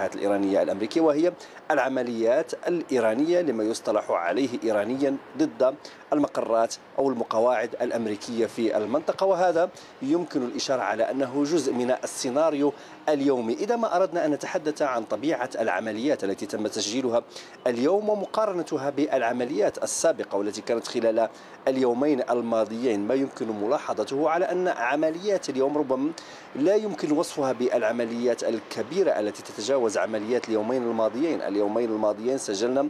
التصريحات الإيرانية الأمريكية، وهي العمليات الإيرانية لما يصطلح عليه إيرانيا ضد المقرات أو القواعد الأمريكية في المنطقة. وهذا يمكن الإشارة على أنه جزء من السيناريو اليومي. إذا ما أردنا أن نتحدث عن طبيعة العمليات التي تم تسجيلها اليوم ومقارنتها بالعمليات السابقة والتي كانت خلال اليومين الماضيين، ما يمكن ملاحظته على أن عمليات اليوم ربما لا يمكن وصفها بالعمليات الكبيرة التي تتجاوز عمليات اليومين الماضيين. اليومين الماضيين سجلنا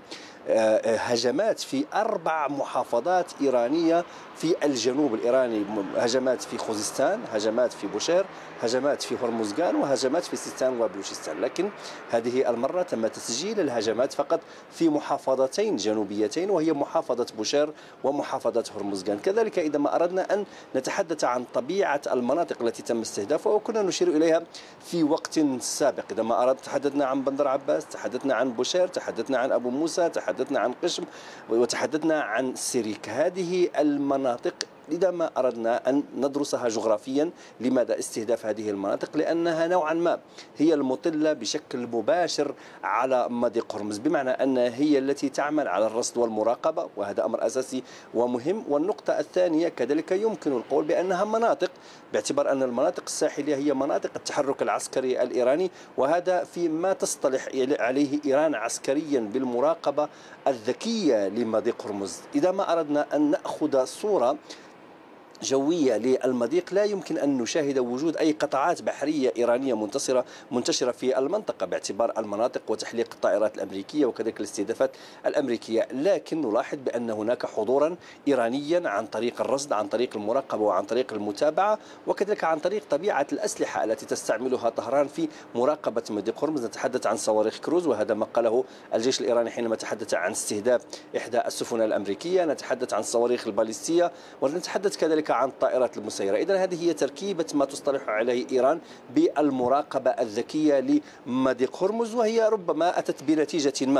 هجمات في 4 محافظات إيرانية في الجنوب الإيراني، هجمات في خوزستان، هجمات في بوشير، هجمات في هرمزغان، وهجمات في سيستان وبلوشستان. لكن هذه المرة تم تسجيل الهجمات فقط في محافظتين جنوبيتين، وهي محافظة بوشير ومحافظة هرمزغان. كذلك إذا ما أردنا أن نتحدث عن طبيعة المناطق التي تم استهدافها وكنا نشير إليها في وقت سابق، إذا ما أردت تحدثنا عن بندر عباس، تحدثنا عن بوشير، تحدثنا عن أبو موسى، تحدثنا عن قشم، وتحدثنا عن سيريك. هذه المناطق إذا ما أردنا أن ندرسها جغرافيا، لماذا استهداف هذه المناطق؟ لأنها نوعا ما هي المطلة بشكل مباشر على مضيق هرمز، بمعنى أن هي التي تعمل على الرصد والمراقبة، وهذا أمر أساسي ومهم. والنقطة الثانية كذلك يمكن القول بأنها مناطق، باعتبار أن المناطق الساحلية هي مناطق التحرك العسكري الإيراني، وهذا فيما تصطلح عليه إيران عسكريا بالمراقبة الذكية لمضيق هرمز. إذا ما أردنا أن نأخذ صورة جوية للمضيق، لا يمكن أن نشاهد وجود أي قطعات بحرية إيرانية منتشرة في المنطقة باعتبار المناطق وتحليق الطائرات الأمريكية وكذلك الاستهدافات الأمريكية، لكن نلاحظ بأن هناك حضورا إيرانيا عن طريق الرصد، عن طريق المراقبة، وعن طريق المتابعة، وكذلك عن طريق طبيعة الأسلحة التي تستعملها طهران في مراقبة مضيق هرمز. نتحدث عن صواريخ كروز، وهذا ما قاله الجيش الإيراني حينما تحدث عن استهداف إحدى السفن الأمريكية. نتحدث عن الصواريخ الباليستية، ونتحدث كذلك عن الطائرات المسيرة. إذن هذه هي تركيبة ما تصطلح عليه إيران بالمراقبة الذكية لمضيق هرمز، وهي ربما أتت بنتيجة ما.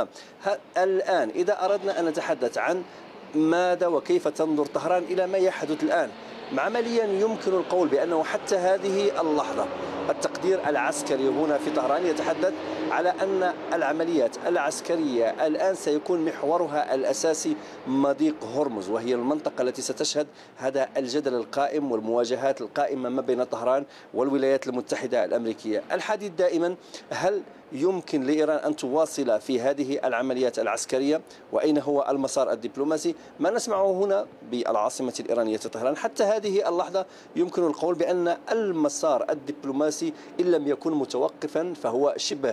الآن إذا أردنا أن نتحدث عن ماذا وكيف تنظر طهران إلى ما يحدث الآن، عمليا يمكن القول بأنه حتى هذه اللحظة التقدير العسكري هنا في طهران يتحدث على أن العمليات العسكرية الآن سيكون محورها الأساسي مضيق هرمز، وهي المنطقة التي ستشهد هذا الجدل القائم والمواجهات القائمة ما بين طهران والولايات المتحدة الأمريكية. الحديث دائما، هل يمكن لإيران أن تواصل في هذه العمليات العسكرية؟ وأين هو المسار الدبلوماسي؟ ما نسمعه هنا بالعاصمة الإيرانية طهران حتى هذه اللحظة يمكن القول بأن المسار الدبلوماسي إن لم يكن متوقفا فهو شبه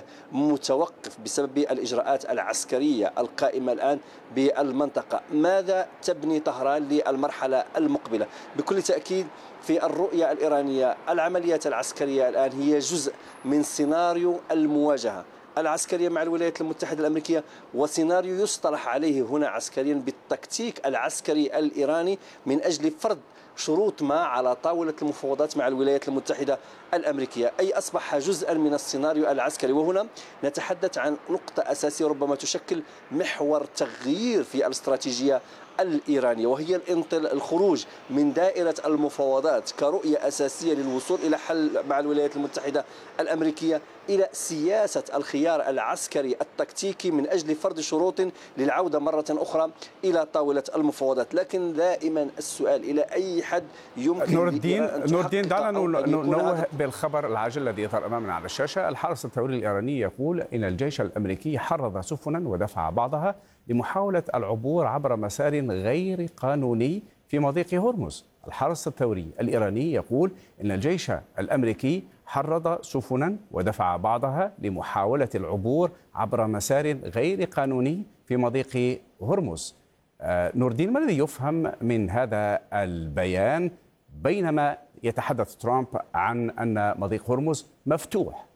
متوقف بسبب الإجراءات العسكرية القائمة الآن بالمنطقة. ماذا تبني طهران للمرحلة المقبلة؟ بكل تأكيد في الرؤية الإيرانية العمليات العسكرية الآن هي جزء من سيناريو المواجهة العسكرية مع الولايات المتحدة الأمريكية، وسيناريو يصطلح عليه هنا عسكريا بالتكتيك العسكري الإيراني من أجل فرض شروط ما على طاولة المفاوضات مع الولايات المتحدة الأمريكية، أي أصبح جزءا من السيناريو العسكري. وهنا نتحدث عن نقطة أساسية ربما تشكل محور تغيير في الاستراتيجية الإيرانية، وهي الخروج من دائرة المفاوضات كرؤية أساسية للوصول إلى حل مع الولايات المتحدة الأمريكية إلى سياسة الخيار العسكري التكتيكي من أجل فرض شروط للعودة مرة أخرى إلى طاولة المفاوضات. لكن دائما السؤال إلى أي حد يمكن نور الدين دعنا ننوه بالخبر العاجل الذي يظهر أمامنا على الشاشة. الحرس الثوري الإيراني يقول إن الجيش الأمريكي حرض سفنا ودفع بعضها لمحاولة العبور عبر مسار غير قانوني في مضيق هرمز. الحرس الثوري الإيراني يقول إن الجيش الأمريكي حرض سفنا ودفع بعضها لمحاولة العبور عبر مسار غير قانوني في مضيق هرمز. نور الدين، ما الذي يفهم من هذا البيان بينما يتحدث ترامب عن أن مضيق هرمز مفتوح؟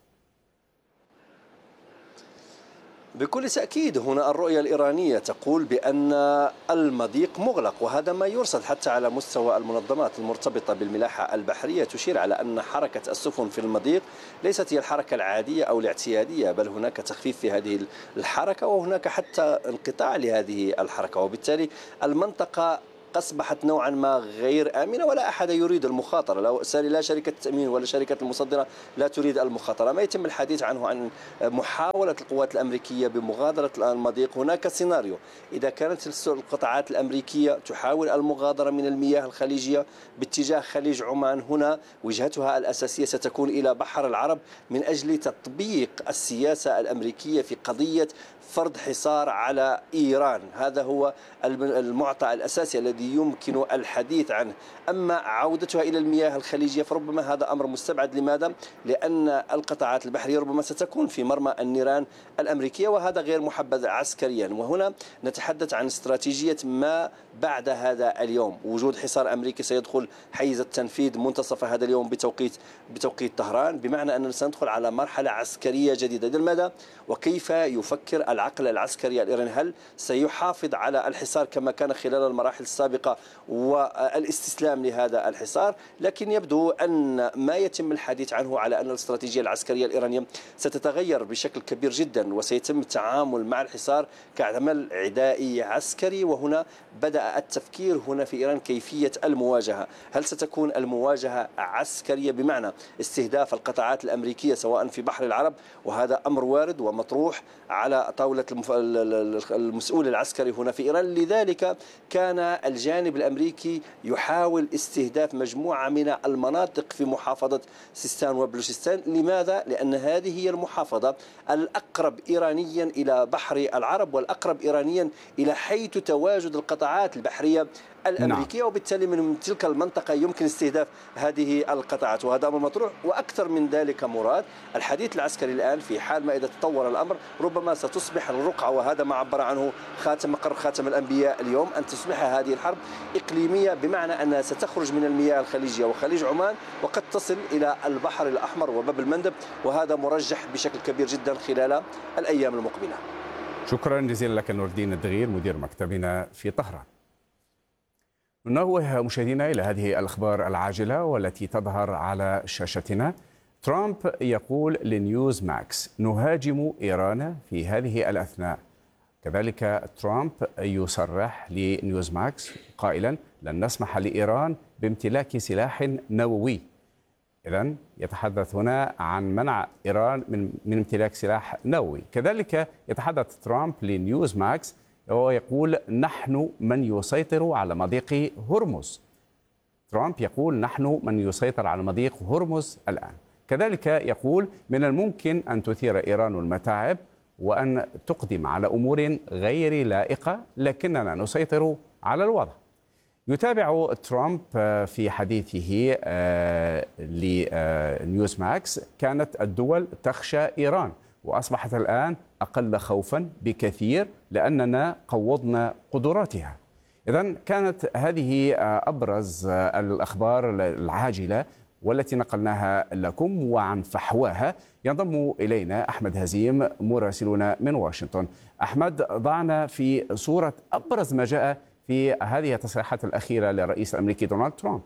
بكل تأكيد هنا الرؤية الإيرانية تقول بأن المضيق مغلق، وهذا ما يرصد حتى على مستوى المنظمات المرتبطة بالملاحة البحرية، تشير على أن حركة السفن في المضيق ليست هي الحركة العادية أو الاعتيادية، بل هناك تخفيف في هذه الحركة وهناك حتى انقطاع لهذه الحركة، وبالتالي المنطقة أصبحت نوعا ما غير آمنة، ولا أحد يريد المخاطرة. لا شركة التأمين ولا شركة المصدرة لا تريد المخاطرة. ما يتم الحديث عنه عن محاولة القوات الأمريكية بمغادرة المضيق. هناك سيناريو: إذا كانت القطاعات الأمريكية تحاول المغادرة من المياه الخليجية باتجاه خليج عمان، هنا وجهتها الأساسية ستكون إلى بحر العرب من أجل تطبيق السياسة الأمريكية في قضية فرض حصار على إيران. هذا هو المعطى الأساسي الذي يمكن الحديث عنه. أما عودتها إلى المياه الخليجية فربما هذا أمر مستبعد. لماذا؟ لأن القطاعات البحرية ربما ستكون في مرمى النيران الأمريكية، وهذا غير محبذ عسكريا. وهنا نتحدث عن استراتيجية ما بعد هذا اليوم. وجود حصار أمريكي سيدخل حيز التنفيذ منتصف هذا اليوم بتوقيت طهران، بمعنى أننا سندخل على مرحلة عسكرية جديدة. لماذا؟ وكيف يفكر العقل العسكري الإيراني؟ هل سيحافظ على الحصار كما كان خلال المراحل السابقة والاستسلام لهذا الحصار؟ لكن يبدو أن ما يتم الحديث عنه على أن الاستراتيجية العسكرية الإيرانية ستتغير بشكل كبير جدا، وسيتم التعامل مع الحصار كعمل عدائي عسكري. وهنا بدأ التفكير هنا في إيران كيفية المواجهة. هل ستكون المواجهة عسكرية بمعنى استهداف القطاعات الأمريكية سواء في بحر العرب؟ وهذا أمر وارد ومطروح على طاولة المسؤول العسكري هنا في إيران. لذلك كان الجانب الأمريكي يحاول استهداف مجموعة من المناطق في محافظة سيستان وبلوشستان. لماذا؟ لأن هذه هي المحافظة الأقرب إيرانيا إلى بحر العرب والأقرب إيرانيا إلى حيث تواجد القطاعات البحرية الأمريكية. وبالتالي من تلك المنطقة يمكن استهداف هذه القطاعات، وهذا أمر مطروح. وأكثر من ذلك مراد، الحديث العسكري الآن في حال ما إذا تطور الأمر ربما ستصبح الرقعة، وهذا ما عبر عنه مقر خاتم الأنبياء اليوم، أن تصبح هذه الحرب إقليمية، بمعنى أنها ستخرج من المياه الخليجية وخليج عمان وقد تصل إلى البحر الأحمر وباب المندب، وهذا مرجح بشكل كبير جدا خلال الأيام المقبلة. شكرا جزيلا لك نور الدين الدغير مدير مكتبنا في طهران. ننوه مشاهدينا إلى هذه الأخبار العاجلة والتي تظهر على شاشتنا. ترامب يقول لنيوز ماكس: نهاجم إيران في هذه الأثناء. كذلك ترامب يصرح لنيوز ماكس قائلا: لن نسمح لإيران بامتلاك سلاح نووي. إذن يتحدث هنا عن منع إيران من امتلاك سلاح نووي. كذلك يتحدث ترامب لنيوز ماكس ويقول: نحن من يسيطر على مضيق هرمز. ترامب يقول: نحن من يسيطر على مضيق هرمز الآن. كذلك يقول: من الممكن أن تثير إيران المتاعب وأن تقدم على أمور غير لائقة، لكننا نسيطر على الوضع. يتابع ترامب في حديثه لنيوز ماكس: كانت الدول تخشى إيران وأصبحت الآن أقل خوفا بكثير لأننا قوضنا قدراتها. إذن كانت هذه أبرز الأخبار العاجلة والتي نقلناها لكم، وعن فحواها ينضم إلينا أحمد هزيم مراسلنا من واشنطن. أحمد، ضعنا في صورة أبرز ما جاء في هذه التصريحات الأخيرة للرئيس الأمريكي دونالد ترامب.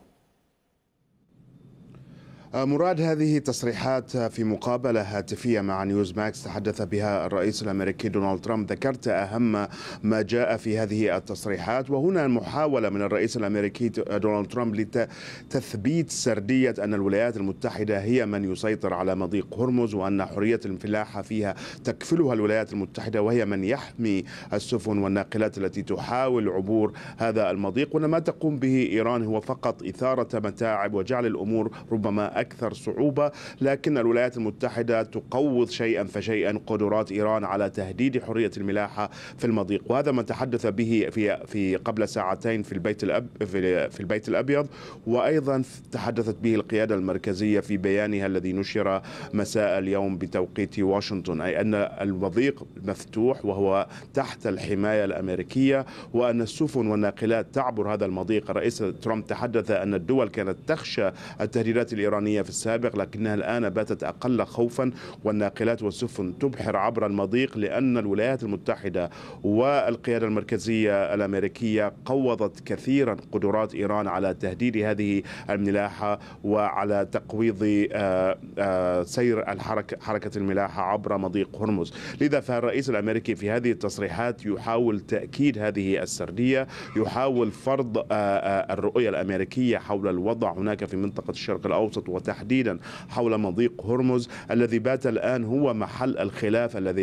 مراد، هذه تصريحات في مقابلة هاتفية مع نيوز ماكس تحدث بها الرئيس الأمريكي دونالد ترامب. ذكرت أهم ما جاء في هذه التصريحات، وهنا محاولة من الرئيس الأمريكي دونالد ترامب لتثبيت سردية أن الولايات المتحدة هي من يسيطر على مضيق هرمز، وأن حرية الفلاحة فيها تكفلها الولايات المتحدة، وهي من يحمي السفن والناقلات التي تحاول عبور هذا المضيق، وأن ما تقوم به إيران هو فقط إثارة متاعب وجعل الأمور ربما أكثر صعوبة، لكن الولايات المتحدة تقوض شيئا فشيئا قدرات إيران على تهديد حرية الملاحة في المضيق. وهذا ما تحدث به في قبل ساعتين في البيت الأبيض، وأيضا تحدثت به القيادة المركزية في بيانها الذي نشر مساء اليوم بتوقيت واشنطن، أي أن المضيق مفتوح وهو تحت الحماية الأمريكية، وأن السفن والناقلات تعبر هذا المضيق. الرئيس ترامب تحدث أن الدول كانت تخشى التهديدات الإيرانية الإيرانية في السابق، لكنها الآن باتت أقل خوفا، والناقلات والسفن تبحر عبر المضيق، لأن الولايات المتحدة والقيادة المركزية الأمريكية قوضت كثيرا قدرات إيران على تهديد هذه الملاحة وعلى تقويض سير حركة الملاحة عبر مضيق هرمز. لذا فالرئيس الأمريكي في هذه التصريحات يحاول تأكيد هذه السردية، يحاول فرض الرؤية الأمريكية حول الوضع هناك في منطقة الشرق الأوسط، وتحديدا حول مضيق هرمز الذي بات الآن هو محل الخلاف الذي